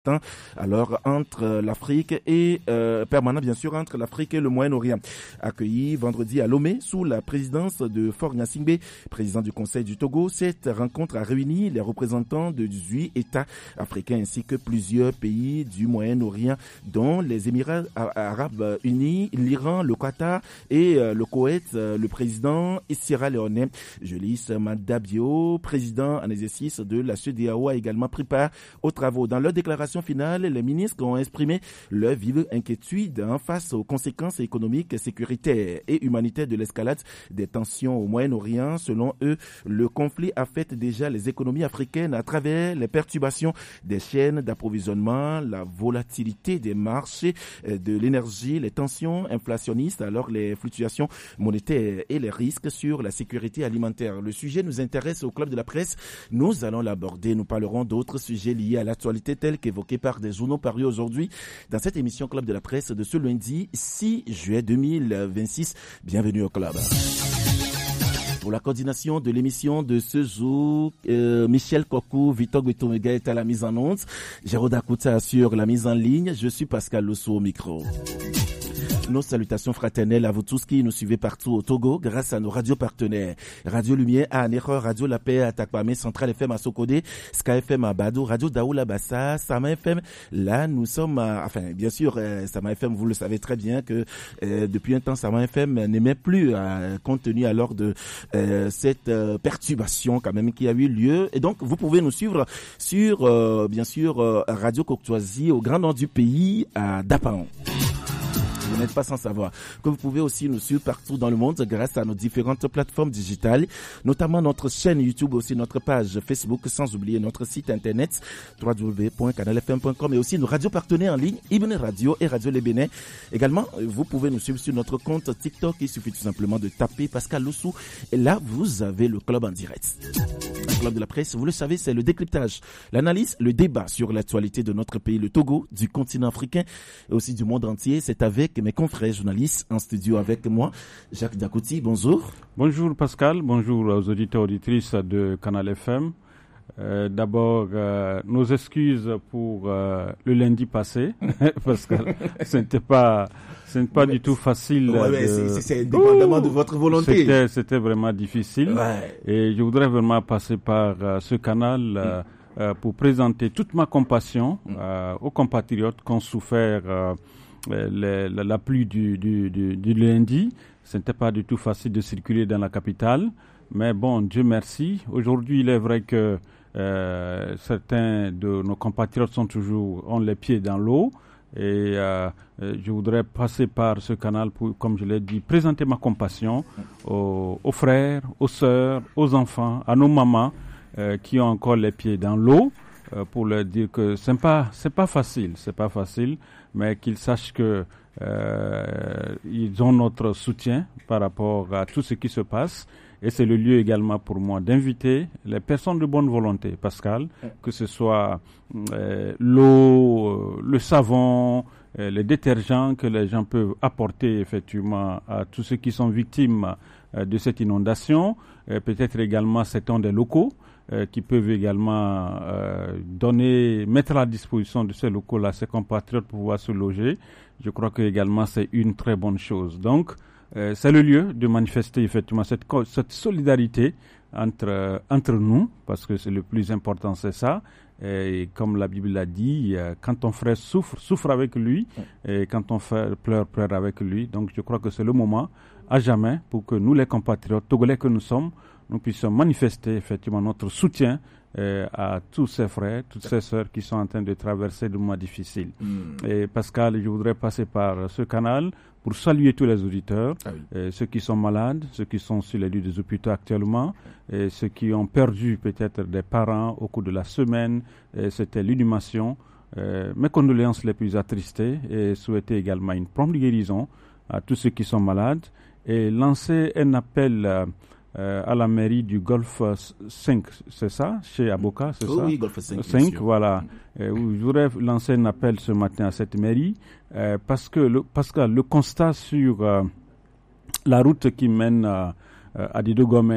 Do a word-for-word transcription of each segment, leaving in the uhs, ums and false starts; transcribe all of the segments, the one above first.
alors entre l'Afrique et euh, permanent bien sûr entre l'Afrique et le Moyen-Orient, accueilli vendredi à Lomé sous la présidence de Faure Gnassingbé, président du Conseil du Togo. Cette rencontre a réuni les représentants de dix-huit États africains ainsi que plusieurs pays du Moyen-Orient, dont les Émirats arabes unis, l'Iran, le Qatar et euh, le Koweït. Euh, le président Sierra Leone, Julius Maada Bio, président en exercice de la C E D E A O, a également pris part aux travaux. Dans leur déclaration finale, les ministres ont exprimé leur vive inquiétude hein, face aux conséquences économiques, sécuritaires et humanitaires de l'escalade des tensions au Moyen-Orient. Selon eux, le conflit affecte déjà les économies africaines à travers les perturbations des chaînes d'approvisionnement, la volatilité des marchés de l'énergie, les tensions inflationnistes, alors les fluctuations monétaires et les risques sur la sécurité alimentaire. Le sujet nous intéresse au Club de la Presse. Nous allons l'aborder. Nous parlerons d'autres sujets liés à l'actualité tels qu'évoqués par des journaux parus aujourd'hui dans cette émission Club de la Presse de ce lundi six juillet deux mille vingt-six. Bienvenue au Club. Pour la coordination de l'émission de ce jour, euh, Michel Kokou, Victor Guitomega est à la mise en onde. Jérôme Akouta assure la mise en ligne. Je suis Pascal Losso au micro. Nos salutations fraternelles à vous tous qui nous suivez partout au Togo grâce à nos radios partenaires. Radio Lumière à Anéro, Radio La Paix à Takwame, Central F M à Sokodé, Sky F M à Badou, Radio Daoula Bassa, Sama F M. Là, nous sommes, à, enfin, bien sûr, euh, Sama F M, vous le savez très bien que euh, depuis un temps, Sama F M n'émet plus euh, compte tenu alors de euh, cette euh, perturbation quand même qui a eu lieu. Et donc, vous pouvez nous suivre sur, euh, bien sûr, euh, Radio Coctoisie au grand nord du pays à Dapaon. Vous n'êtes pas sans savoir que vous pouvez aussi nous suivre partout dans le monde grâce à nos différentes plateformes digitales, notamment notre chaîne YouTube, aussi notre page Facebook, sans oublier notre site internet w w w point canal f m point com et aussi nos radios partenaires en ligne, Ibn Radio et Radio Les Bénin. Également, vous pouvez nous suivre sur notre compte TikTok. Il suffit tout simplement de taper Pascal Lossou et là, vous avez le club en direct. Le Club de la Presse, vous le savez, c'est le décryptage, l'analyse, le débat sur l'actualité de notre pays, le Togo, du continent africain et aussi du monde entier. C'est avec mes confrères journalistes en studio avec moi. Jacques Diakouti, bonjour. Bonjour Pascal, bonjour aux auditeurs auditrices de Canal F M. Euh, d'abord, euh, nos excuses pour euh, le lundi passé, parce que ce n'était pas, ce n'est pas ouais, du tout facile. Ouais, de... ouais, c'est, c'est indépendamment oh, de votre volonté. C'était, c'était vraiment difficile. Ouais. Et je voudrais vraiment passer par euh, ce canal euh, mm. euh, pour présenter toute ma compassion mm. euh, aux compatriotes qui ont souffert euh, les, la, la pluie du, du, du, du lundi. Ce n'était pas du tout facile de circuler dans la capitale. Mais bon, Dieu merci. Aujourd'hui, il est vrai que Euh, certains de nos compatriotes sont toujours, ont les pieds dans l'eau et euh, je voudrais passer par ce canal pour, comme je l'ai dit, présenter ma compassion aux, aux frères, aux sœurs, aux enfants, à nos mamans euh, qui ont encore les pieds dans l'eau euh, pour leur dire que c'est pas, c'est pas facile, c'est pas facile, mais qu'ils sachent que euh, ils ont notre soutien par rapport à tout ce qui se passe. Et c'est le lieu également pour moi d'inviter les personnes de bonne volonté, Pascal, que ce soit euh, l'eau, euh, le savon, euh, les détergents que les gens peuvent apporter effectivement à tous ceux qui sont victimes euh, de cette inondation, euh, peut-être également certains des locaux euh, qui peuvent également euh, donner, mettre à la disposition de ces locaux-là ces compatriotes pour pouvoir se loger. Je crois que également c'est une très bonne chose. Donc, Euh, c'est le lieu de manifester effectivement cette, cette solidarité entre, euh, entre nous, parce que c'est le plus important, c'est ça. Et comme la Bible l'a dit, euh, quand ton frère souffre, souffre avec lui, et quand ton frère pleure, pleure avec lui. Donc je crois que c'est le moment, à jamais, pour que nous, les compatriotes togolais que nous sommes, nous puissions manifester effectivement notre soutien Euh, à tous ces frères, toutes ces sœurs qui sont en train de traverser des moments difficiles. Mm. Et Pascal, je voudrais passer par ce canal pour saluer tous les auditeurs, ah oui. euh, ceux qui sont malades, ceux qui sont sur les lits des hôpitaux actuellement, et ceux qui ont perdu peut-être des parents au cours de la semaine. Et c'était l'inhumation. Euh, mes condoléances les plus attristées et souhaiter également une prompte guérison à tous ceux qui sont malades et lancer un appel euh, Euh, à la mairie du Golfe cinq, c'est ça, chez Aboka, c'est oh ça Oui, Golfe cinq. cinq, voilà. Euh, je voudrais lancer un appel ce matin à cette mairie euh, parce que le, parce que le constat sur euh, la route qui mène euh, à Didogomé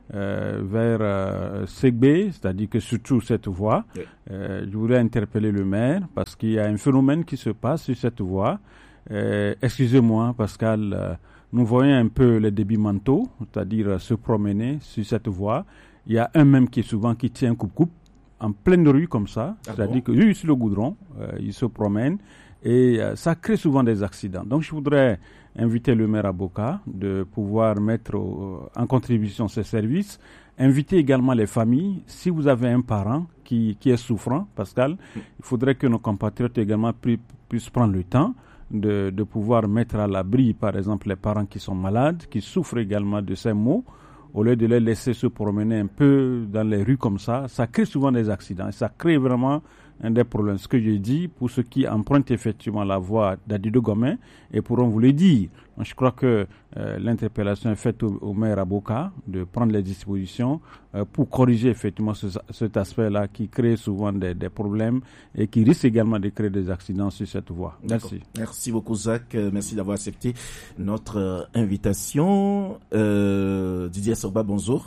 euh, vers euh, Segbé, c'est-à-dire que surtout cette voie. Oui. Euh, je voulais interpeller le maire parce qu'il y a un phénomène qui se passe sur cette voie. Euh, excusez-moi, Pascal, euh, nous voyons un peu les débits mentaux, c'est-à-dire euh, se promener sur cette voie. Il y a un même qui est souvent qui tient coupe-coupe en pleine rue comme ça, ah c'est-à-dire bon? que lui, sur le goudron, euh, il se promène et euh, ça crée souvent des accidents. Donc je voudrais inviter le maire Aboka de pouvoir mettre au, en contribution ses services, inviter également les familles. Si vous avez un parent qui, qui est souffrant, Pascal, il faudrait que nos compatriotes également pu, puissent prendre le temps De, de pouvoir mettre à l'abri, par exemple, les parents qui sont malades, qui souffrent également de ces maux, au lieu de les laisser se promener un peu dans les rues comme ça. Ça crée souvent des accidents et ça crée vraiment un des problèmes. Ce que je dis, pour ceux qui empruntent effectivement la voie d'Adido Gomen, et pourront vous le dire. Je crois que euh, l'interpellation est faite au, au maire Aboka de prendre les dispositions euh, pour corriger effectivement ce, cet aspect-là qui crée souvent des, des problèmes et qui risque également de créer des accidents sur cette voie. Merci. Merci beaucoup, Zach. Merci d'avoir accepté notre euh, invitation. Euh, Didier Sorba, bonjour.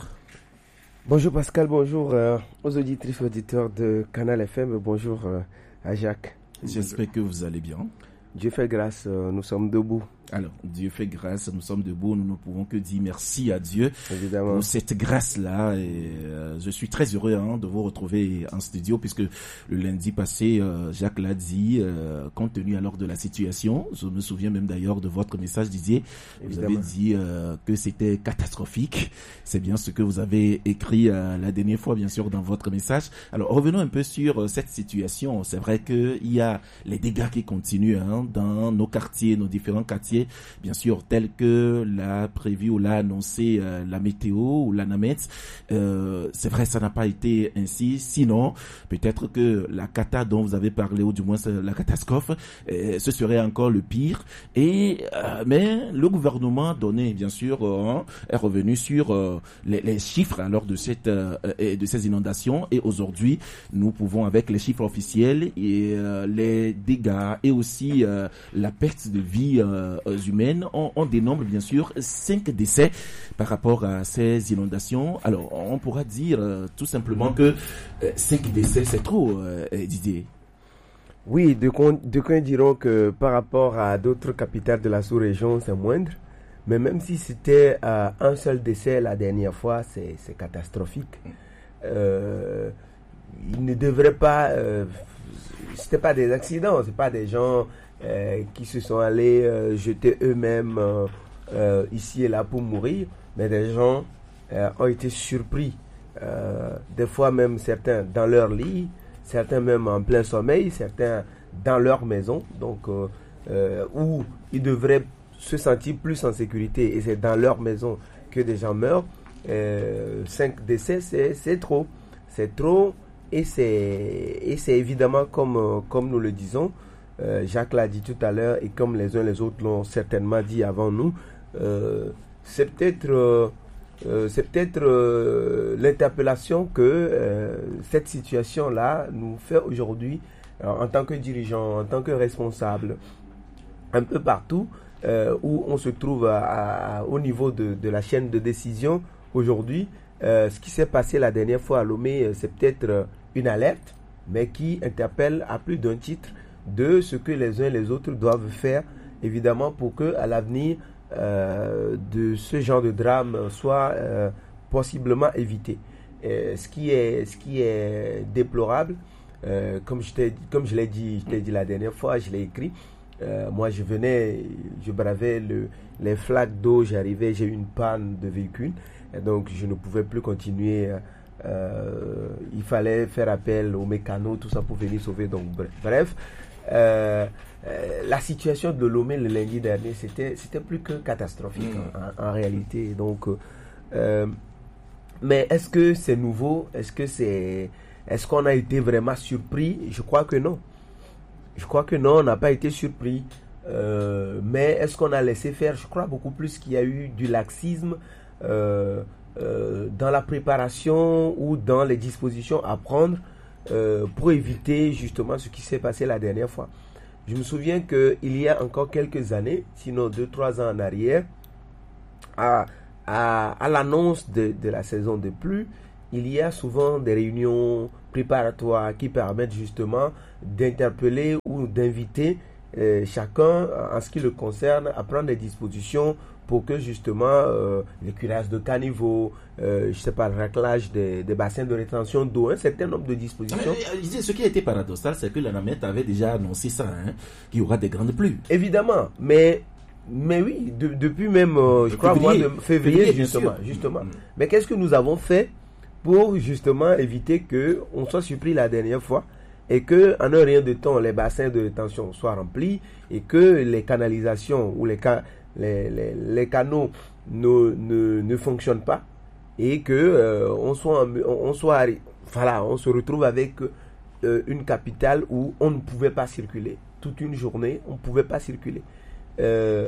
Bonjour Pascal, bonjour euh, aux auditrices et auditeurs de Canal F M, bonjour euh, à Jacques. J'espère que vous allez bien. Dieu fait grâce, euh, nous sommes debout. Alors, Dieu fait grâce, nous sommes debout, nous ne pouvons que dire merci à Dieu Évidemment. pour cette grâce-là. Et euh, je suis très heureux hein, de vous retrouver en studio puisque le lundi passé, euh, Jacques l'a dit, euh, compte tenu alors de la situation, je me souviens même d'ailleurs de votre message, Didier, vous avez dit euh, que c'était catastrophique. C'est bien ce que vous avez écrit euh, la dernière fois, bien sûr, dans votre message. Alors, revenons un peu sur euh, cette situation. C'est vrai qu'il y a les dégâts qui continuent hein, dans nos quartiers, nos différents quartiers, bien sûr, tel que l'a prévu ou l'a annoncé euh, la météo ou la NAMET. Euh, c'est vrai, ça n'a pas été ainsi. Sinon, peut-être que la cata dont vous avez parlé, ou du moins la catastrophe, euh, ce serait encore le pire. Et euh, mais le gouvernement donné, bien sûr, euh, est revenu sur euh, les, les chiffres alors de cette euh, de ces inondations. Et aujourd'hui, nous pouvons, avec les chiffres officiels et euh, les dégâts et aussi euh, la perte de vie euh, humaines, on, on dénombre bien sûr cinq décès par rapport à ces inondations. Alors on pourra dire euh, tout simplement que euh, cinq décès c'est trop, euh, Didier. Oui, d'aucuns diront que par rapport à d'autres capitales de la sous-région c'est moindre, mais même si c'était euh, un seul décès la dernière fois, c'est, c'est catastrophique. Euh, il ne devrait pas, euh, c'était pas des accidents, c'est pas des gens Euh, qui se sont allés euh, jeter eux-mêmes euh, euh, ici et là pour mourir, mais des gens euh, ont été surpris, euh, des fois même certains dans leur lit, certains même en plein sommeil, certains dans leur maison, donc euh, euh, où ils devraient se sentir plus en sécurité, et c'est dans leur maison que des gens meurent. Euh, cinq décès, c'est, c'est trop, c'est trop, et c'est, et c'est évidemment comme, comme nous le disons. Euh, Jacques l'a dit tout à l'heure, et comme les uns les autres l'ont certainement dit avant nous, euh, c'est peut-être, euh, euh, c'est peut-être euh, l'interpellation que euh, cette situation-là nous fait aujourd'hui euh, en tant que dirigeants, en tant que responsables, un peu partout euh, où on se trouve à, à, au niveau de, de la chaîne de décision aujourd'hui. Euh, ce qui s'est passé la dernière fois à Lomé, c'est peut-être une alerte, mais qui interpelle à plus d'un titre de ce que les uns et les autres doivent faire, évidemment, pour que à l'avenir euh, de ce genre de drame soit euh, possiblement évité. Et ce qui est ce qui est déplorable, euh, comme je t'ai comme je l'ai dit, je t'ai dit la dernière fois, je l'ai écrit. Euh, moi, je venais, je bravais le, les flaques d'eau, j'arrivais, j'ai eu une panne de véhicule, et donc je ne pouvais plus continuer. Euh, il fallait faire appel aux mécanos, tout ça pour venir sauver. Donc bref. Euh, euh, la situation de Lomé le lundi dernier, c'était, c'était plus que catastrophique mmh. en, en réalité. Donc, euh, mais est-ce que c'est nouveau? Est-ce que c'est, est-ce qu'on a été vraiment surpris? Je crois que non. Je crois que non, on n'a pas été surpris. Euh, mais est-ce qu'on a laissé faire? Je crois beaucoup plus qu'il y a eu du laxisme euh, euh, dans la préparation ou dans les dispositions à prendre. Euh, pour éviter justement ce qui s'est passé la dernière fois. Je me souviens qu'il y a encore quelques années, sinon deux trois ans en arrière, à, à, à l'annonce de, de la saison de pluie, il y a souvent des réunions préparatoires qui permettent justement d'interpeller ou d'inviter euh, chacun, en ce qui le concerne, à prendre des dispositions pour que justement euh, les curasses de caniveau, euh, je sais pas, le raclage des, des bassins de rétention d'eau, un certain nombre de dispositions. Mais, ce qui a été paradoxal, c'est que l'ANAMET avait déjà annoncé ça, hein, qu'il y aura des grandes pluies. Évidemment, mais mais oui, de, depuis même, euh, je crois, mois de février, février justement, justement. Mmh. Mais qu'est-ce que nous avons fait pour justement éviter que on soit surpris la dernière fois et que en un rien de temps les bassins de rétention soient remplis et que les canalisations ou les ca- Les, les, les canaux ne, ne, ne fonctionnent pas et que euh, on soit, on, on soit voilà, on se retrouve avec euh, une capitale où on ne pouvait pas circuler toute une journée, on ne pouvait pas circuler. Euh,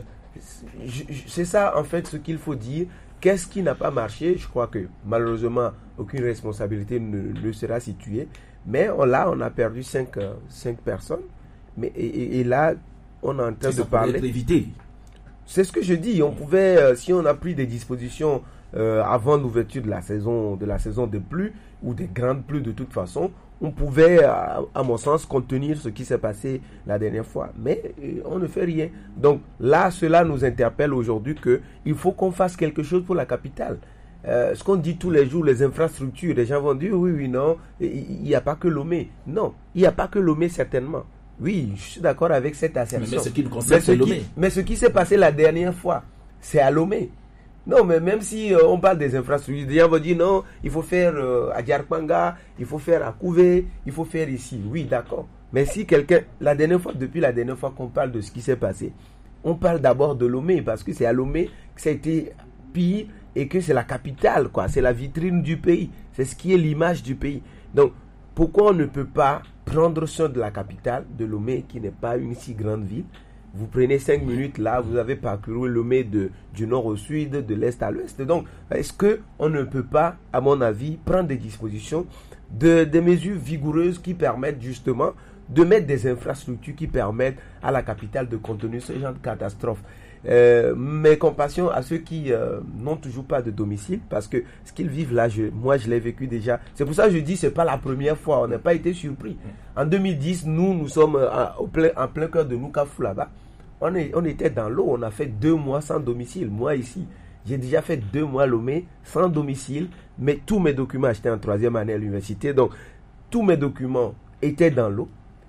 c'est ça en fait ce qu'il faut dire. Qu'est-ce qui n'a pas marché? Je crois que malheureusement aucune responsabilité ne, ne sera située, mais on, là on a perdu cinq, euh, cinq personnes, mais et, et, et là on est en train de parler. Éviter. C'est ce que je dis. On pouvait, euh, si on a pris des dispositions euh, avant l'ouverture de la saison, de la saison de pluie ou des grandes pluies de toute façon, on pouvait, à, à mon sens, contenir ce qui s'est passé la dernière fois. Mais euh, on ne fait rien. Donc là, cela nous interpelle aujourd'hui que il faut qu'on fasse quelque chose pour la capitale. Euh, ce qu'on dit tous les jours, les infrastructures, les gens vont dire oui, oui, non, il n'y a pas que Lomé. Non, il n'y a pas que Lomé certainement. Oui, je suis d'accord avec cette assertion. Mais ce qui nous concerne, c'est Lomé. Mais ce qui s'est passé la dernière fois, c'est à Lomé. Non, mais même si euh, on parle des infrastructures, les gens vont dire non, il faut faire euh, à Diarpanga, il faut faire à Kouvé, il faut faire ici. Oui, d'accord. Mais si quelqu'un, la dernière fois, depuis la dernière fois qu'on parle de ce qui s'est passé, on parle d'abord de Lomé, parce que c'est à Lomé que ça a été pire et que c'est la capitale, quoi. C'est la vitrine du pays. C'est ce qui est l'image du pays. Donc, pourquoi on ne peut pas prendre soin de la capitale, de Lomé, qui n'est pas une si grande ville? Vous prenez cinq minutes là, vous avez parcouru Lomé de, du nord au sud, de l'est à l'ouest. Donc, est-ce qu'on ne peut pas, à mon avis, prendre des dispositions, de, des mesures vigoureuses qui permettent justement de mettre des infrastructures qui permettent à la capitale de contenir ce genre de catastrophe? Euh, mes compassions à ceux qui euh, n'ont toujours pas de domicile, parce que ce qu'ils vivent là, je, moi je l'ai vécu déjà. C'est pour ça que je dis c'est pas la première fois, on n'a pas été surpris. En deux mille dix, nous nous sommes à, au plein, en plein cœur de Noukafou là-bas. On, est, on était dans l'eau, on a fait deux mois sans domicile. Moi ici, j'ai déjà fait deux mois à Lomé sans domicile, mais tous mes documents, j'étais en troisième année à l'université, donc tous mes documents étaient dans l'eau.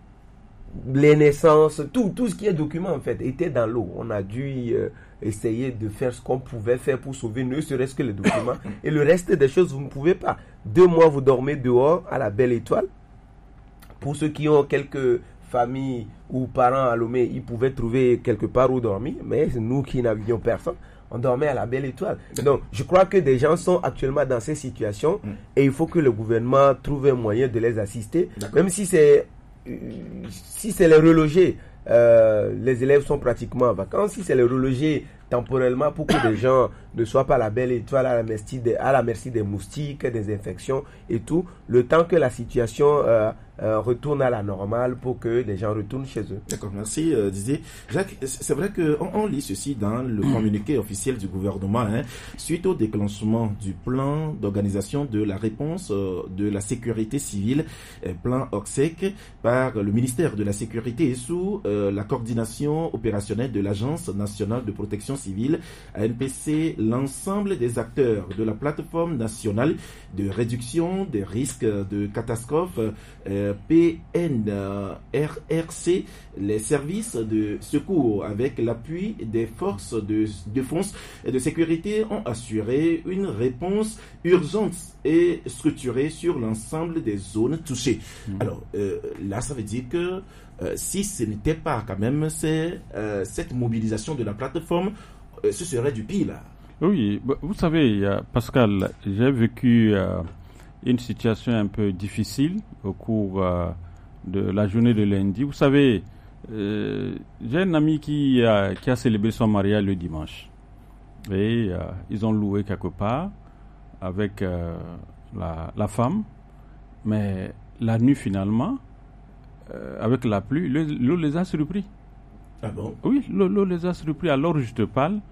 Les naissances, tout, tout ce qui est document en fait était dans l'eau. On a dû euh, essayer de faire ce qu'on pouvait faire pour sauver ne serait-ce que les documents. Et le reste des choses, vous ne pouvez pas. Deux mois, vous dormez dehors à la Belle Étoile. Pour ceux qui ont quelques familles ou parents à Lomé, ils pouvaient trouver quelque part où dormir. Mais nous qui n'avions personne, on dormait à la Belle Étoile. Donc, je crois que des gens sont actuellement dans ces situations mm. et il faut que le gouvernement trouve un moyen de les assister. D'accord. Même si c'est si c'est les relogés, euh, les élèves sont pratiquement en vacances. Si c'est les relogés temporellement pour que les gens ne soient pas à la Belle Étoile à la merci des, à la merci des moustiques, des infections et tout, le temps que la situation euh, euh, retourne à la normale pour que les gens retournent chez eux. D'accord, merci euh, Didier. Jacques, c'est vrai qu'on on lit ceci dans le communiqué officiel du gouvernement, hein, suite au déclenchement du plan d'organisation de la réponse euh, de la sécurité civile, euh, plan O R S E C, par le ministère de la Sécurité et sous euh, la coordination opérationnelle de l'Agence nationale de protection civile, A N P C, l'ensemble des acteurs de la plateforme nationale de réduction des risques de catastrophes, euh, P N R R C, les services de secours avec l'appui des forces de défense et de sécurité ont assuré une réponse urgente et structurée sur l'ensemble des zones touchées. Mmh. Alors euh, là, ça veut dire que euh, si ce n'était pas quand même c'est, euh, cette mobilisation de la plateforme, euh, ce serait du pire là. Oui, vous savez, Pascal, j'ai vécu euh, une situation un peu difficile au cours euh, de la journée de lundi. Vous savez, euh, j'ai un ami qui a, qui a célébré son mariage le dimanche. Et euh, ils ont loué quelque part avec euh, la, la femme. Mais la nuit, finalement, euh, avec la pluie, l'eau les a surpris. Ah bon? Oui, l'eau, l'eau les a surpris. Alors je te parle.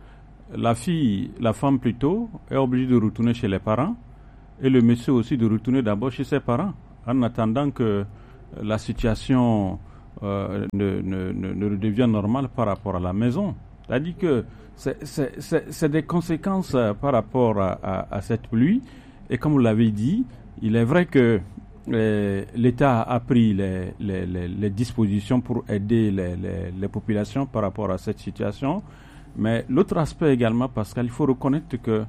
la fille, la femme plutôt, est obligée de retourner chez les parents et le monsieur aussi de retourner d'abord chez ses parents en attendant que la situation euh, ne, ne, ne, ne redevienne normale par rapport à la maison. C'est-à-dire que c'est, c'est, c'est, c'est des conséquences euh, par rapport à, à, à cette pluie. Et comme vous l'avez dit, il est vrai que euh, l'État a pris les, les, les, les dispositions pour aider les, les, les populations par rapport à cette situation. Mais l'autre aspect également, Pascal, il faut reconnaître que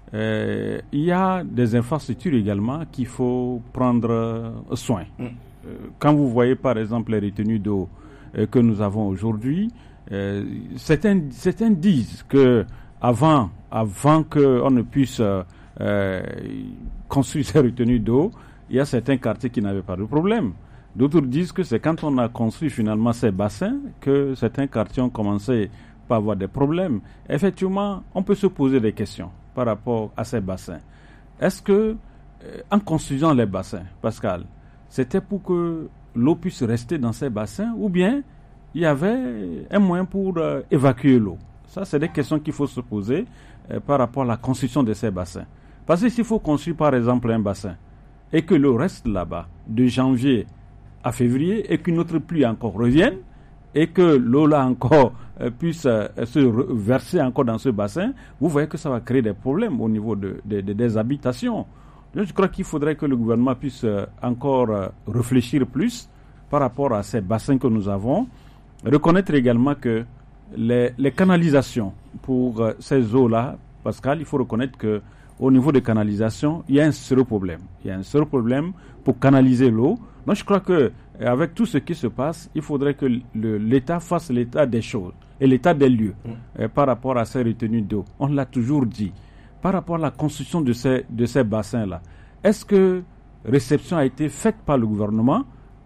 euh, il y a des infrastructures également qu'il faut prendre soin. Mm. Euh, quand vous voyez par exemple les retenues d'eau euh, que nous avons aujourd'hui, euh, certains, certains disent que avant, avant qu'on ne puisse euh, euh, construire ces retenues d'eau, il y a certains quartiers qui n'avaient pas de problème. D'autres disent que c'est quand on a construit finalement ces bassins que certains quartiers ont commencé à avoir des problèmes. Effectivement, on peut se poser des questions par rapport à ces bassins. Est-ce que, euh, en construisant les bassins, Pascal, c'était pour que l'eau puisse rester dans ces bassins ou bien il y avait un moyen pour euh, évacuer l'eau? Ça, c'est des questions qu'il faut se poser euh, par rapport à la construction de ces bassins. Parce que s'il faut construire par exemple un bassin et que l'eau reste là-bas de janvier à février et qu'une autre pluie encore revienne et que l'eau là encore euh, puisse euh, se re- verser encore dans ce bassin, vous voyez que ça va créer des problèmes au niveau de, de, de, des habitations. Donc, je crois qu'il faudrait que le gouvernement puisse euh, encore euh, réfléchir plus par rapport à ces bassins que nous avons. Reconnaître également que les, les canalisations pour euh, ces eaux-là, Pascal, il faut reconnaître que au niveau des canalisations, il y a un sérieux problème. Il y a un sérieux problème pour canaliser l'eau. Donc, je crois que avec tout ce qui se passe, il faudrait que le, l'État fasse l'état des choses et l'état des lieux mmh. euh, par rapport à ces retenues d'eau. On l'a toujours dit. Par rapport à la construction de ces, de ces bassins-là, est-ce que réception a été faite par le gouvernement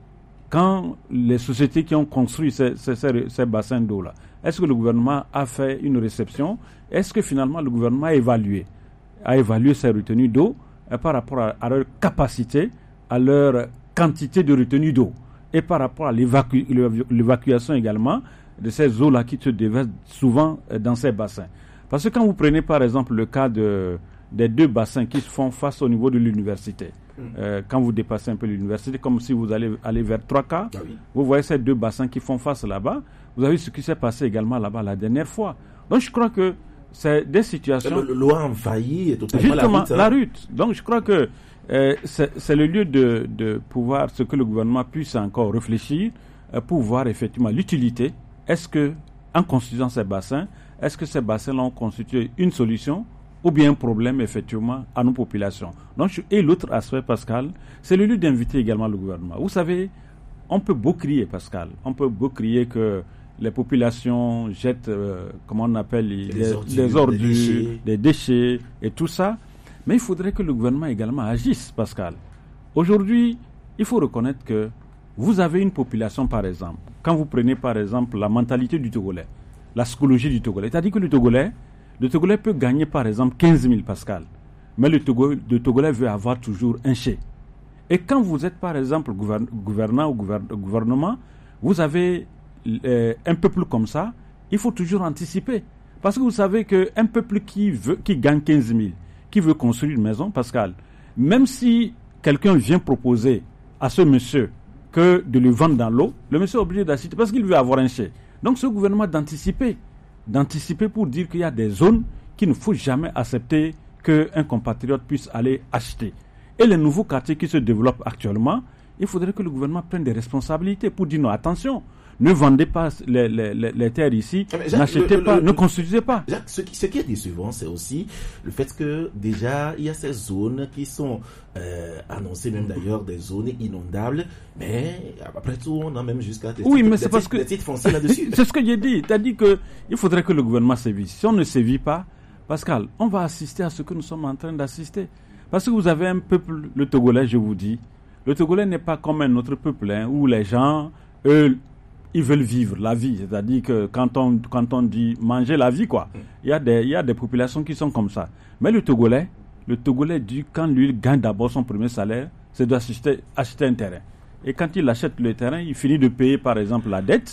quand les sociétés qui ont construit ces, ces, ces, ces bassins d'eau-là? Est-ce que le gouvernement a fait une réception? Est-ce que finalement le gouvernement a évalué, a évalué ces retenues d'eau euh, par rapport à, à leur capacité, à leur quantité de retenues d'eau et par rapport à l'évacu- l'évacuation également de ces eaux-là qui se déversent souvent euh, dans ces bassins? Parce que quand vous prenez par exemple le cas de, des deux bassins qui se font face au niveau de l'université, mmh. euh, quand vous dépassez un peu l'université, comme si vous allez aller vers trois K, ah oui. vous voyez ces deux bassins qui font face là-bas, vous avez vu ce qui s'est passé également là-bas la dernière fois. Donc je crois que c'est des situations... Le, l'eau a envahi et totalement justement, la route. Hein. la route. Donc je crois que euh, c'est, c'est le lieu de, de pouvoir, ce que le gouvernement puisse encore réfléchir, euh, pour voir effectivement l'utilité. Est-ce que, en construisant ces bassins, est-ce que ces bassins-là ont constitué une solution ou bien un problème, effectivement, à nos populations? Donc, et l'autre aspect, Pascal, c'est le lieu d'inviter également le gouvernement. Vous savez, on peut beau crier, Pascal, on peut beau crier que les populations jettent, euh, comment on appelle, les, les ordures, les ordures des, déchets. des déchets et tout ça, mais il faudrait que le gouvernement également agisse, Pascal. Aujourd'hui, il faut reconnaître que vous avez une population, par exemple, quand vous prenez, par exemple, la mentalité du Togolais, la psychologie du Togolais. C'est-à-dire que le Togolais, le Togolais peut gagner par exemple quinze mille, Pascal. Mais le, Togo, le Togolais veut avoir toujours un chèque. Et quand vous êtes par exemple gouvern, gouvernant ou gouvern, gouvernement, vous avez euh, un peuple comme ça, il faut toujours anticiper. Parce que vous savez qu'un peuple qui, veut, qui gagne quinze mille, qui veut construire une maison, Pascal, même si quelqu'un vient proposer à ce monsieur que de le vendre dans l'eau, le monsieur est obligé d'assister parce qu'il veut avoir un chèque. Donc, ce gouvernement d'anticiper, d'anticiper pour dire qu'il y a des zones qu'il ne faut jamais accepter qu'un compatriote puisse aller acheter. Et les nouveaux quartiers qui se développent actuellement, il faudrait que le gouvernement prenne des responsabilités pour dire non, attention, ne vendez pas les, les, les, les terres ici, Jacques, n'achetez le, pas, le, ne construisez pas. Jacques, ce qui, ce qui est décevant, c'est aussi le fait que déjà, il y a ces zones qui sont euh, annoncées, même d'ailleurs, des zones inondables, mais après tout, on a même jusqu'à des, oui, titres, mais c'est des, parce titres, que, des titres fonciers là-dessus. C'est ce que j'ai dit. Tu as dit qu'il faudrait que le gouvernement sévisse. Si on ne sévit pas, Pascal, on va assister à ce que nous sommes en train d'assister. Parce que vous avez un peuple, le Togolais, je vous dis, le Togolais n'est pas comme un autre peuple, hein, où les gens, eux, ils veulent vivre la vie. C'est-à-dire que quand on, quand on dit manger la vie, quoi, il y a des, il y a des populations qui sont comme ça. Mais le Togolais, le Togolais dit, quand lui il gagne d'abord son premier salaire, c'est d'acheter acheter un terrain. Et quand il achète le terrain, il finit de payer, par exemple, la dette.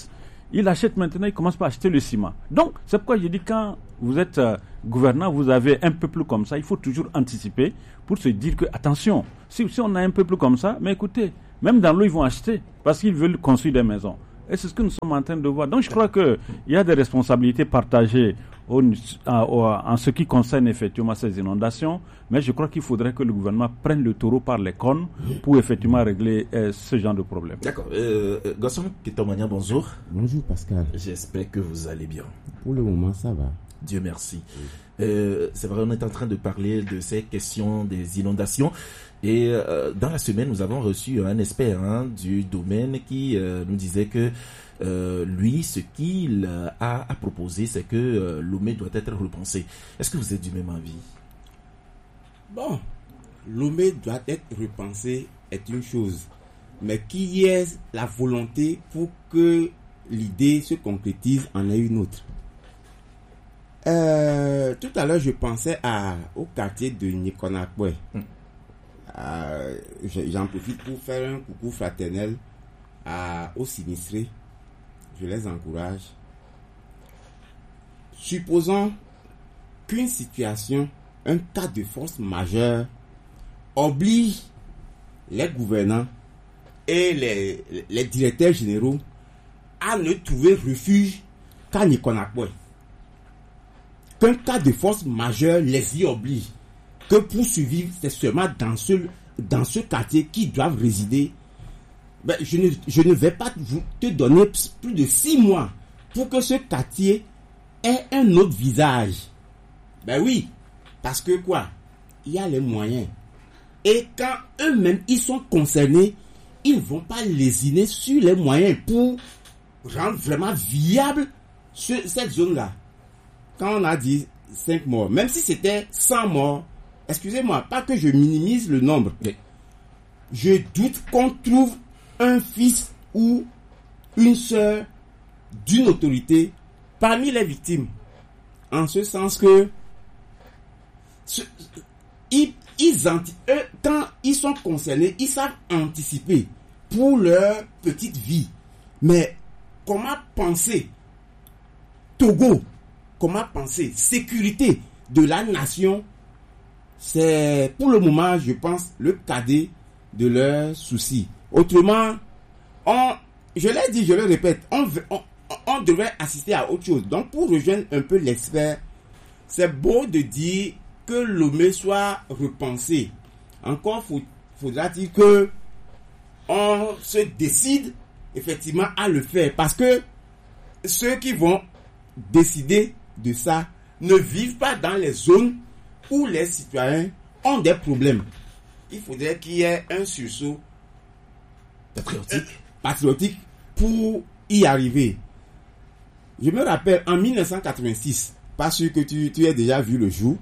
Il achète maintenant, il commence par acheter le ciment. Donc, c'est pourquoi je dis quand vous êtes euh, gouvernant, vous avez un peuple comme ça, il faut toujours anticiper pour se dire que, attention, si, si on a un peuple comme ça, mais écoutez, même dans l'eau, ils vont acheter parce qu'ils veulent construire des maisons. Et c'est ce que nous sommes en train de voir. Donc, je crois qu'il y a des responsabilités partagées au, en, en ce qui concerne effectivement ces inondations, mais je crois qu'il faudrait que le gouvernement prenne le taureau par les cornes pour effectivement régler euh, ce genre de problème. D'accord. Euh, Gaston Kitomania, bonjour. Bonjour Pascal. J'espère que vous allez bien. Pour le moment, ça va. Dieu merci. Oui. Euh, c'est vrai, on est en train de parler de ces questions des inondations. Et euh, dans la semaine, nous avons reçu un expert hein, du domaine qui euh, nous disait que euh, lui, ce qu'il a à proposer, c'est que euh, Lomé doit être repensé. Est-ce que vous êtes du même avis? Bon, Lomé doit être repensé est une chose, mais qu'il y ait la volonté pour que l'idée se concrétise en est une autre. Euh, tout à l'heure, je pensais à, au quartier de Nikonakwe. Hum. Euh, j'en profite pour faire un coucou fraternel à, aux sinistrés. Je les encourage. Supposons qu'une situation, un cas de force majeure, oblige les gouvernants et les, les directeurs généraux à ne trouver refuge qu'à Nikonakwe. Qu'un cas de force majeure les y oblige. Que pour survivre, c'est seulement dans ce, dans ce quartier qu'ils doivent résider. Ben, je, ne, je ne vais pas vous, te donner plus de six mois pour que ce quartier ait un autre visage. Ben oui, parce que quoi? Il y a les moyens. Et quand eux-mêmes, ils sont concernés, ils ne vont pas lésiner sur les moyens pour rendre vraiment viable ce, cette zone-là. Quand on a dit cinq morts, même si c'était cent morts, excusez-moi, pas que je minimise le nombre. Mais je doute qu'on trouve un fils ou une sœur d'une autorité parmi les victimes. En ce sens que ce, ils, ils anti, eux, quand ils sont concernés, ils savent anticiper pour leur petite vie. Mais comment penser Togo, comment penser sécurité de la nation? C'est pour le moment, je pense, le cadet de leurs soucis. Autrement, on, je l'ai dit, je le répète, on, on, on devrait assister à autre chose. Donc, pour rejoindre un peu l'expert, c'est beau de dire que Lomé soit repensé. Encore faut, faudra-t-il que on se décide effectivement à le faire. Parce que ceux qui vont décider de ça ne vivent pas dans les zones où les citoyens ont des problèmes. Il faudrait qu'il y ait un sursaut patriotique, patriotique pour y arriver. Je me rappelle en mille neuf cent quatre-vingt-six, pas sûr que tu, tu aies déjà vu le jour,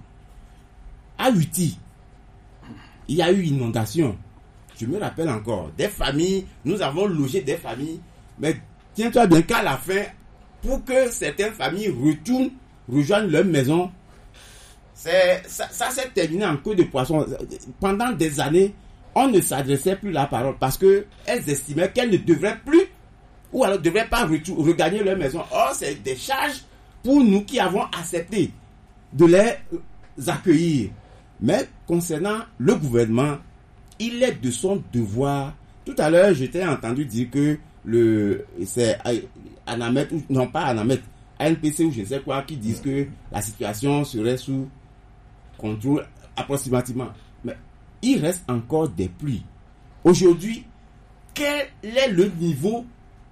à Uti, il y a eu inondation. Je me rappelle encore, des familles, nous avons logé des familles, mais tiens-toi bien qu'à la fin, pour que certaines familles retournent, rejoignent leur maison, c'est, ça, ça s'est terminé en queue de poisson. Pendant des années, on ne s'adressait plus la parole parce que elles estimaient qu'elles ne devraient plus ou alors ne devraient pas retour, regagner leur maison. Or, c'est des charges pour nous qui avons accepté de les accueillir. Mais concernant le gouvernement, il est de son devoir. Tout à l'heure, je t'ai entendu dire que le, c'est Anamet, ou non pas Anamet, A N P C ou je ne sais quoi, qui disent que la situation serait sous contrôle approximativement. Mais il reste encore des pluies. Aujourd'hui, quel est le niveau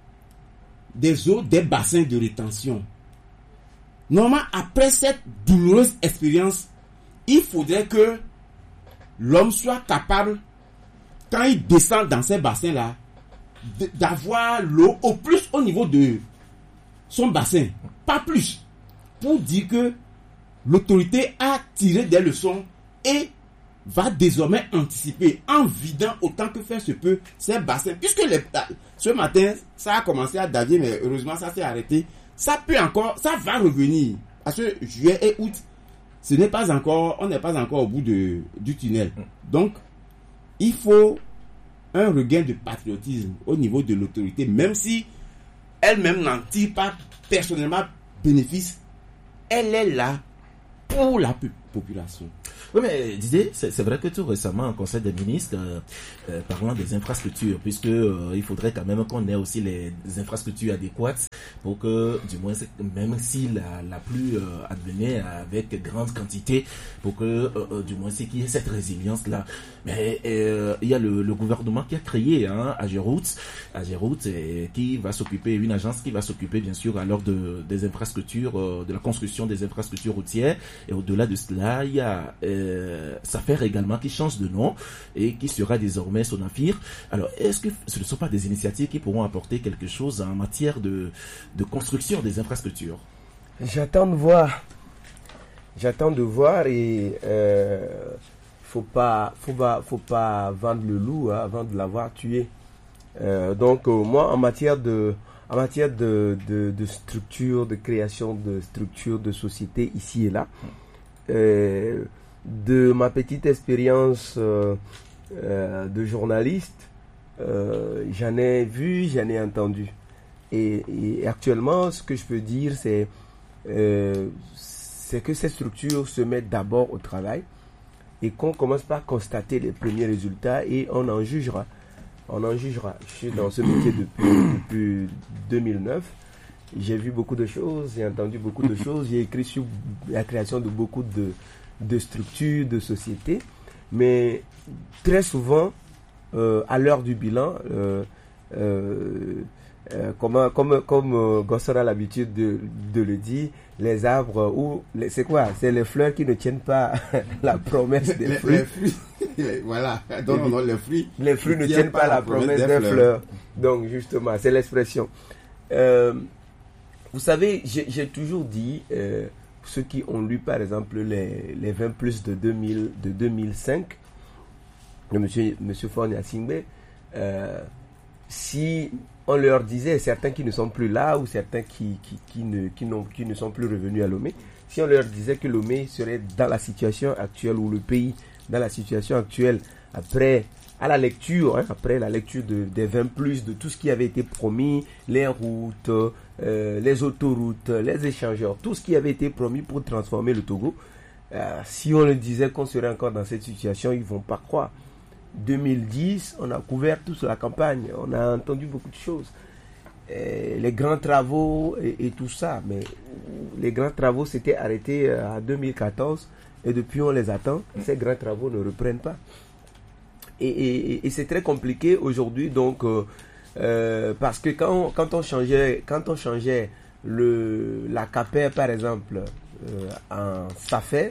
des eaux des bassins de rétention? Normalement, après cette douloureuse expérience, il faudrait que l'homme soit capable, quand il descend dans ces bassins-là, d'avoir l'eau au plus au niveau de son bassin, pas plus, pour dire que l'autorité a tiré des leçons et va désormais anticiper en vidant autant que faire se peut ces bassins. Puisque les, ce matin, ça a commencé à davier, mais heureusement ça s'est arrêté. Ça peut encore, ça va revenir. Parce que juillet et août, ce n'est pas encore, on n'est pas encore au bout de, du tunnel. Donc, il faut un regain de patriotisme au niveau de l'autorité, même si elle-même n'en tire pas personnellement bénéfice. Elle est là pour la population. Oui, mais Didier, c'est, c'est vrai que tout récemment, en Conseil des ministres, euh, euh, parlant des infrastructures, puisque euh, il faudrait quand même qu'on ait aussi les infrastructures adéquates pour que, du moins, même si la, la pluie euh, advenait avec grande quantité, pour que, euh, euh, du moins, c'est qu'il y ait cette résilience-là. Mais euh, il y a le, le gouvernement qui a créé hein, Ageroute, Ageroute, et qui va s'occuper, une agence qui va s'occuper, bien sûr, alors de des infrastructures, euh, de la construction des infrastructures routières. Et au-delà de cela, il y a euh, Safer également qui change de nom et qui sera désormais Sonafir. Alors, est-ce que ce ne sont pas des initiatives qui pourront apporter quelque chose en matière de, de construction des infrastructures? J'attends de voir. J'attends de voir et euh, faut pas, faut pas, faut pas vendre le loup hein, avant de l'avoir tué. Euh, donc euh, moi, en matière de, en matière de, de, de structure, de création de structures de société ici et là, euh, de ma petite expérience euh, euh, de journaliste, euh, j'en ai vu, j'en ai entendu. Et, et actuellement, ce que je peux dire, c'est euh, c'est que ces structures se mettent d'abord au travail et qu'on commence par constater les premiers résultats et on en jugera. On en jugera. Je suis dans ce métier depuis, depuis deux mille neuf. J'ai vu beaucoup de choses, j'ai entendu beaucoup de choses, j'ai écrit sur la création de beaucoup de, de structures, de sociétés. Mais très souvent, euh, à l'heure du bilan, euh, euh, Euh, comme comme comme euh, Gossara a l'habitude de, de le dire, les arbres ou les, c'est quoi, c'est les fleurs qui ne tiennent pas la promesse des les, fruits. Les fruits les, voilà, donc non, les fruits. Les fruits ne tiennent pas, pas la promesse, promesse des, des fleurs. fleurs. Donc justement, c'est l'expression. Euh, vous savez, j'ai, j'ai toujours dit, euh, ceux qui ont lu par exemple les les vingt plus de deux mille de deux mille cinq de Monsieur Monsieur Faure Gnassingbé, euh, si on leur disait, certains qui ne sont plus là ou certains qui, qui, qui, ne, qui, n'ont, qui ne sont plus revenus à Lomé, si on leur disait que Lomé serait dans la situation actuelle ou le pays dans la situation actuelle après, à la lecture, hein, après la lecture de, des vingt plus, de tout ce qui avait été promis, les routes, euh, les autoroutes, les échangeurs, tout ce qui avait été promis pour transformer le Togo, euh, si on leur disait qu'on serait encore dans cette situation, ils ne vont pas croire. deux mille dix, on a couvert toute la campagne, on a entendu beaucoup de choses, et les grands travaux et, et tout ça, mais les grands travaux s'étaient arrêtés en deux mille quatorze et depuis on les attend, ces grands travaux ne reprennent pas. Et, et, et c'est très compliqué aujourd'hui, donc euh, euh, parce que quand on, quand on changeait, quand on changeait le, la CAPER par exemple euh, en SAFER,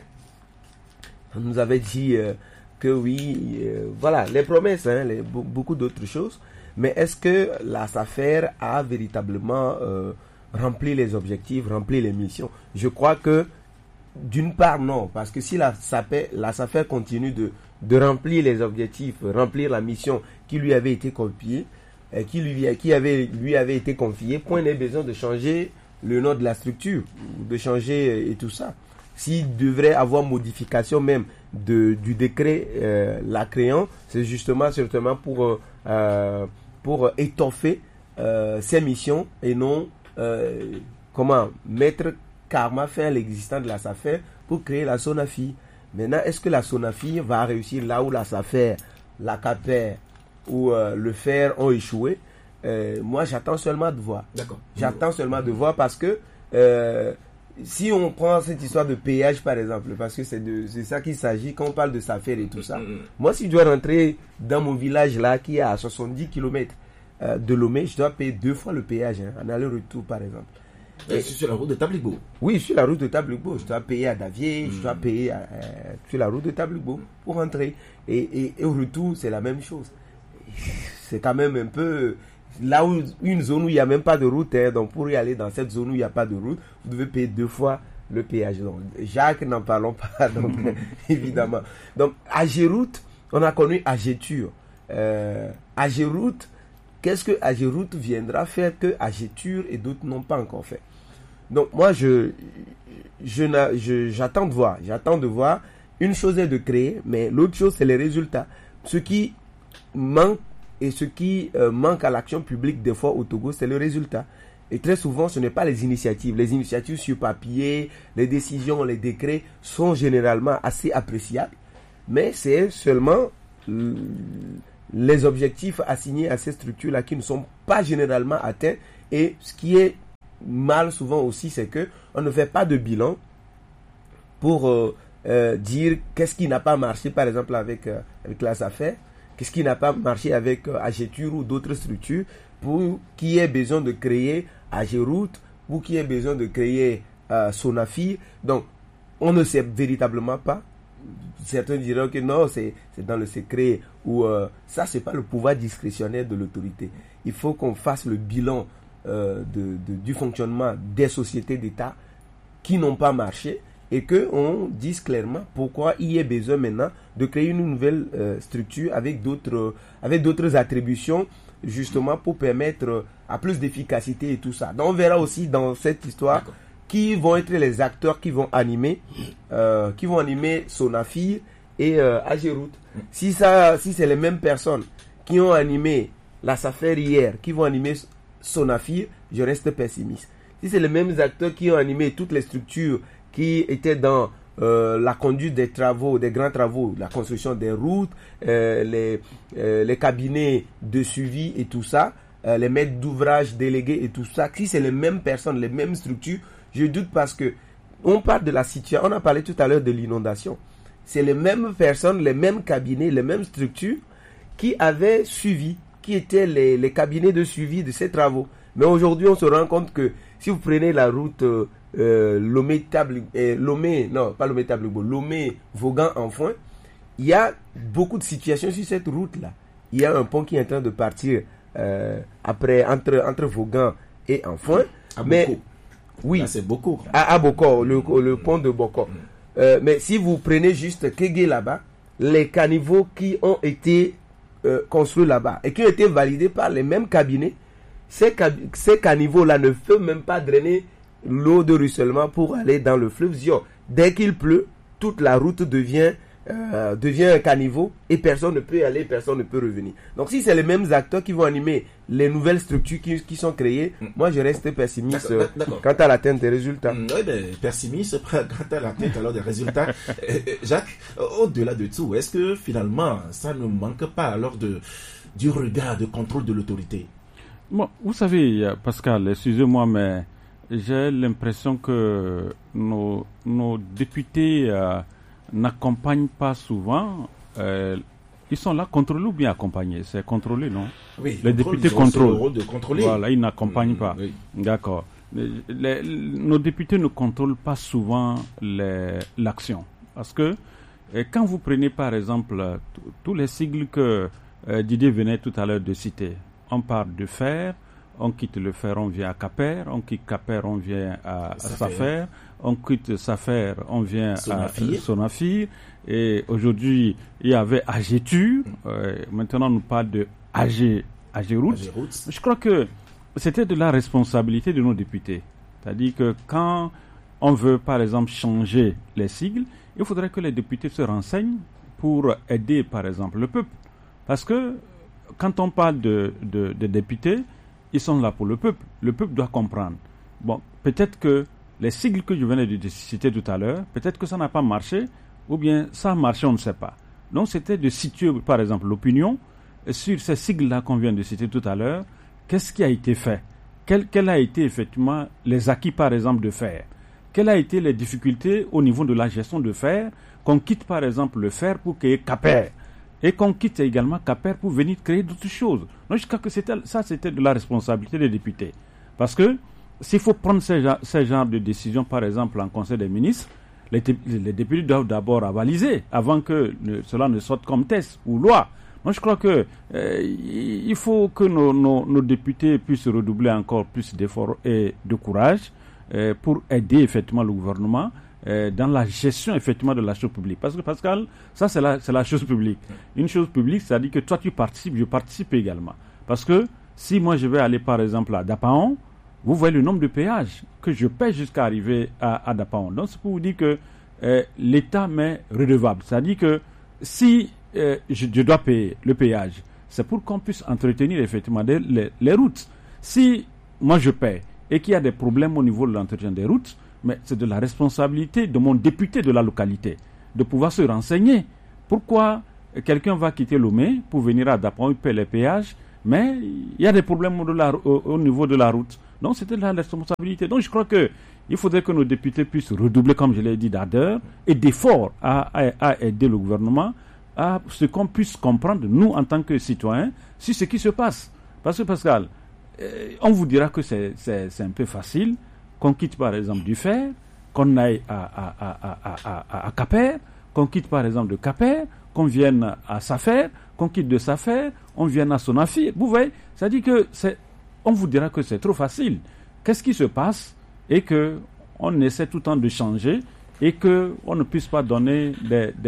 on nous avait dit euh, que oui, euh, voilà, les promesses, hein, les, beaucoup d'autres choses, mais est-ce que la SAFER a véritablement euh, rempli les objectifs, rempli les missions? Je crois que d'une part non, parce que si la SAFER, la SAFER continue de, de remplir les objectifs, remplir la mission qui lui avait été confiée, euh, qui, lui, qui avait, lui avait été confiée, point n'est besoin de changer le nom de la structure, de changer et tout ça. S'il devrait avoir modification même de, du décret euh, la créant, c'est justement certainement pour, euh, pour étoffer euh, ses missions et non euh, comment mettre carrément fin à l'existence de la SAFER pour créer la SONAFI. Maintenant, est-ce que la SONAFI va réussir là où la SAFER, la CAPER ou euh, le F E R ont échoué? euh, Moi, j'attends seulement de voir. D'accord. J'attends seulement de voir parce que euh, si on prend cette histoire de péage par exemple, parce que c'est de c'est ça qu'il s'agit quand on parle de SAFER et tout ça. Mm-hmm. Moi, si je dois rentrer dans mon village là qui est à soixante-dix kilomètres euh, de Lomé, je dois payer deux fois le péage, hein, en aller-retour par exemple. Et c'est sur la route de Tabligbo. Oui, sur la route de Tabligbo. Je dois payer à Davier, mm-hmm. je dois payer à, euh, sur la route de Tabligbo pour rentrer. Et, et, et au retour, c'est la même chose. C'est quand même un peu... Là où une zone où il n'y a même pas de route, hein, donc pour y aller dans cette zone où il n'y a pas de route, vous devez payer deux fois le péage. Donc, Jacques, n'en parlons pas, donc, évidemment. Donc, Ageroute, on a connu Agetur. Euh, Ageroute, qu'est-ce que Ageroute viendra faire que Agetur et d'autres n'ont pas encore fait? Donc, moi, je, je, je, j'attends de voir. J'attends de voir. Une chose est de créer, mais l'autre chose, c'est les résultats. Ce qui manque, et ce qui euh, manque à l'action publique des fois au Togo, c'est le résultat. Et très souvent, ce n'est pas les initiatives. Les initiatives sur papier, les décisions, les décrets sont généralement assez appréciables. Mais c'est seulement les objectifs assignés à ces structures-là qui ne sont pas généralement atteints. Et ce qui est mal souvent aussi, c'est qu'on ne fait pas de bilan pour euh, euh, dire qu'est-ce qui n'a pas marché, par exemple, avec, euh, avec la SAFER, qu'est-ce qui n'a pas marché avec euh, AGETUR ou d'autres structures, pour qu'il y ait besoin de créer AGEROUTE, pour qu'il y ait besoin de créer euh, SONAFIR. Donc, on ne sait véritablement pas. Certains diront que non, c'est, c'est dans le secret, ou euh, ça, c'est pas le pouvoir discrétionnaire de l'autorité. Il faut qu'on fasse le bilan euh, de, de, du fonctionnement des sociétés d'État qui n'ont pas marché, et qu'on dise clairement pourquoi il y a besoin maintenant de créer une nouvelle euh, structure avec d'autres, euh, avec d'autres attributions, justement pour permettre à plus d'efficacité et tout ça. Donc on verra aussi dans cette histoire D'accord. qui vont être les acteurs qui vont animer, euh, qui vont animer SONAFIR et euh, AGEROUTE. Si ça, si c'est les mêmes personnes qui ont animé la SAFER hier, qui vont animer SONAFIR, je reste pessimiste. Si c'est les mêmes acteurs qui ont animé toutes les structures qui étaient dans euh, la conduite des travaux, des grands travaux, la construction des routes, euh, les, euh, les cabinets de suivi et tout ça, euh, les maîtres d'ouvrage délégués et tout ça, si c'est les mêmes personnes, les mêmes structures, je doute parce que on parle de la situation, on a parlé tout à l'heure de l'inondation. C'est les mêmes personnes, les mêmes cabinets, les mêmes structures qui avaient suivi, qui étaient les, les cabinets de suivi de ces travaux. Mais aujourd'hui, on se rend compte que si vous prenez la route euh, euh, Lomé-Table, euh, Lomé, non, pas Lomé-Table, Lomé-Vaughan-Enfoin, il y a beaucoup de situations sur cette route-là. Il y a un pont qui est en train de partir euh, après, entre, entre Vaughan et Enfoin. À mais Boko. Oui, là, c'est Boko. À, à Boko, le, le pont de Boko. Mm. Euh, mais si vous prenez juste Kégué là-bas, les caniveaux qui ont été euh, construits là-bas et qui ont été validés par les mêmes cabinets, ces, cab- ces caniveaux-là ne peuvent même pas drainer l'eau de ruissellement pour aller dans le fleuve Zion. Dès qu'il pleut, toute la route devient, euh, devient un caniveau et personne ne peut y aller, personne ne peut revenir. Donc si c'est les mêmes acteurs qui vont animer les nouvelles structures qui, qui sont créées, mm. moi je reste pessimiste d'accord, d'accord. quant à l'atteinte des résultats. Mm, oui, ben, pessimiste quant à l'atteinte alors des résultats. Jacques, au-delà de tout, est-ce que finalement ça ne manque pas alors de, du regard, de contrôle de l'autorité? Bon, vous savez, Pascal, excusez-moi, mais j'ai l'impression que nos, nos députés euh, n'accompagnent pas souvent. Euh, ils sont là contrôlés ou bien accompagnés? C'est contrôlé, non? Oui, les contrôle, députés contrôlent. Le rôle de contrôler. Voilà, ils n'accompagnent mmh, pas. Oui. D'accord. Les, les, nos députés ne contrôlent pas souvent les, l'action. Parce que euh, quand vous prenez par exemple t- tous les sigles que euh, Didier venait tout à l'heure de citer, on parle de fer, on quitte le fer, on vient à Caper, on quitte Caper, on vient à, à Safer, on quitte Safer, on vient Sonafir. à Sonafir, et aujourd'hui il y avait AGETUR, euh, maintenant on nous parle de AG, AGEROUTE. Je crois que c'était de la responsabilité de nos députés, c'est-à-dire que quand on veut par exemple changer les sigles, il faudrait que les députés se renseignent pour aider par exemple le peuple, parce que quand on parle de, de, de députés, ils sont là pour le peuple. Le peuple doit comprendre. Bon, peut-être que les sigles que je venais de citer tout à l'heure, peut-être que ça n'a pas marché, ou bien ça a marché, on ne sait pas. Donc c'était de situer, par exemple, l'opinion sur ces sigles-là qu'on vient de citer tout à l'heure. Qu'est-ce qui a été fait? Quel, quel a été effectivement les acquis, par exemple, de fer? Quelles ont été les difficultés au niveau de la gestion de fer? Qu'on quitte, par exemple, le fer pour qu'il y ait Caper. Et qu'on quitte également Caper pour venir créer d'autres choses. Donc, je crois que c'était, ça, c'était de la responsabilité des députés. Parce que s'il faut prendre ce genre, ce genre de décision, par exemple, en Conseil des ministres, les, les députés doivent d'abord avaliser avant que le, cela ne sorte comme test ou loi. Donc, je crois que euh, il faut que nos, nos, nos députés puissent redoubler encore plus d'efforts et de courage euh, pour aider effectivement le gouvernement dans la gestion effectivement de la chose publique. Parce que Pascal, ça c'est la, c'est la chose publique. Une chose publique, c'est-à-dire que toi tu participes, je participe également. Parce que si moi je vais aller par exemple à Dapaon, vous voyez le nombre de péages que je paie jusqu'à arriver à, à Dapaon. Donc c'est pour vous dire que euh, l'État m'est redevable. C'est-à-dire que si euh, je, je dois payer le péage, c'est pour qu'on puisse entretenir effectivement les, les, les routes. Si moi je paie et qu'il y a des problèmes au niveau de l'entretien des routes, mais c'est de la responsabilité de mon député de la localité de pouvoir se renseigner. Pourquoi quelqu'un va quitter Lomé pour venir à Dapon, il paie les péages, mais il y a des problèmes de la, au, au niveau de la route. Donc c'était de la responsabilité. Donc je crois que il faudrait que nos députés puissent redoubler, comme je l'ai dit, d'ardeur et d'efforts à, à, à aider le gouvernement à ce qu'on puisse comprendre, nous, en tant que citoyens, sur ce qui se passe. Parce que, Pascal, euh, on vous dira que c'est, c'est, c'est un peu facile, qu'on quitte par exemple du Fer, qu'on aille à, à, à, à, à, à Caper, qu'on quitte par exemple de Caper, qu'on vienne à Safer, qu'on quitte de Safer, on vienne à Sonafir. Vous voyez, ça dit que c'est, on vous dira que c'est trop facile. Qu'est-ce qui se passe? Et qu'on essaie tout le temps de changer et qu'on ne puisse pas donner des, des